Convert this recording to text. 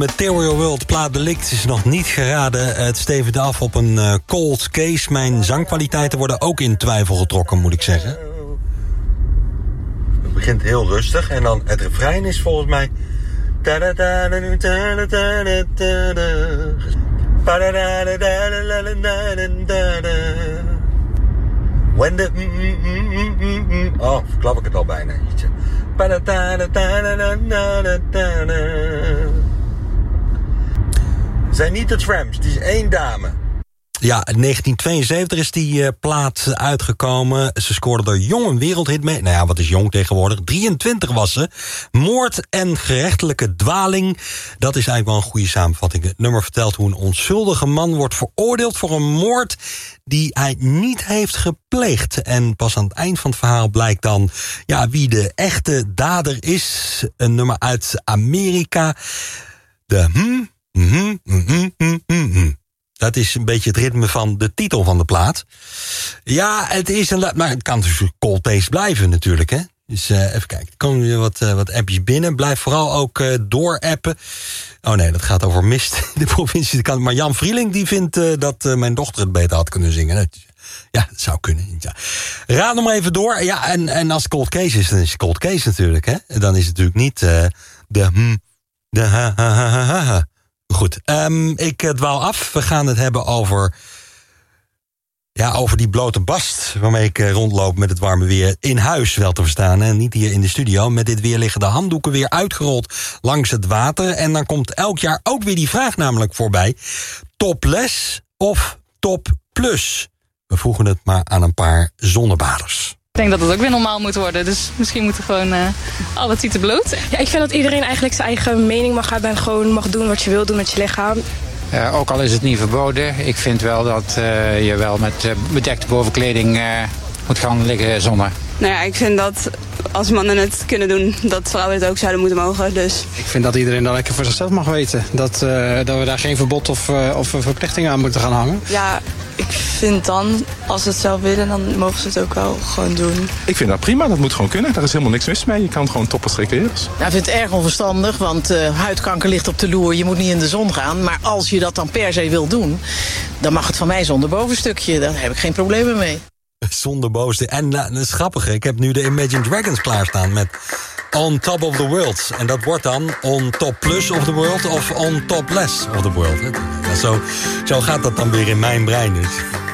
Material World, plaat Delict is nog niet geraden. Het stevende af op een cold case. Mijn zangkwaliteiten worden ook in twijfel getrokken, moet ik zeggen. Het begint heel rustig en dan het refrein is volgens mij... When the... Oh, verklap ik het al bijna ietsje. Zijn niet de Tramps, het is 1 dame. Ja, in 1972 is die plaat uitgekomen. Ze scoorde er jong een wereldhit mee. Nou ja, wat is jong tegenwoordig? 23 was ze. Moord en gerechtelijke dwaling. Dat is eigenlijk wel een goede samenvatting. Het nummer vertelt hoe een onschuldige man wordt veroordeeld voor een moord die hij niet heeft gepleegd. En pas aan het eind van het verhaal blijkt dan wie de echte dader is. Een nummer uit Amerika. Dat is een beetje het ritme van de titel van de plaat. Ja, het is maar het kan dus cold taste blijven natuurlijk, hè. Dus even kijken, er komen weer wat appjes binnen. Blijf vooral ook doorappen. Oh nee, dat gaat over mist in de provincie. Maar Jan Vrieling die vindt dat mijn dochter het beter had kunnen zingen. Ja, dat zou kunnen. Ja. Raad nog maar even door. Ja, en als het cold case is, dan is het cold case natuurlijk, hè. Dan is het natuurlijk niet de ha. Goed, ik dwaal af. We gaan het hebben over die blote bast waarmee ik rondloop met het warme weer in huis wel te verstaan. En niet hier in de studio. Met dit weer liggen de handdoeken weer uitgerold langs het water. En dan komt elk jaar ook weer die vraag namelijk voorbij. Topless of top plus? We vroegen het maar aan een paar zonnebaders. Ik denk dat het ook weer normaal moet worden. Dus misschien moeten gewoon alle tieten bloot. Ja, ik vind dat iedereen eigenlijk zijn eigen mening mag hebben en gewoon mag doen wat je wil doen met je lichaam. Ook al is het niet verboden. Ik vind wel dat je wel met bedekte bovenkleding moet gaan liggen zonnen. Nou ja, ik vind dat als mannen het kunnen doen, dat vrouwen het ook zouden moeten mogen. Dus. Ik vind dat iedereen dan lekker voor zichzelf mag weten. Dat we daar geen verbod of een verplichting aan moeten gaan hangen. Ja, ik vind dan, als ze het zelf willen, dan mogen ze het ook wel gewoon doen. Ik vind dat prima, dat moet gewoon kunnen. Daar is helemaal niks mis mee. Je kan het gewoon toppers recreëren. Nou, ik vind het erg onverstandig, want huidkanker ligt op de loer. Je moet niet in de zon gaan. Maar als je dat dan per se wil doen, dan mag het van mij zonder bovenstukje. Daar heb ik geen problemen mee. Zonder boosde. En dat is grappig. Ik heb nu de Imagine Dragons klaarstaan met On Top of the World. En dat wordt dan On Top Plus of the World of On Top Less of the World. Zo gaat dat dan weer in mijn brein. Dus.